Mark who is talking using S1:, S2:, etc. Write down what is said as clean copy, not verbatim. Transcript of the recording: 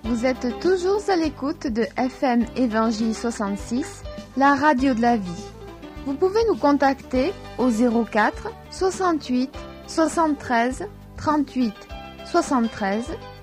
S1: Vous êtes toujours à l'écoute de FM Évangile 66, la radio de la vie. Vous pouvez nous contacter au 04 68 73 38 73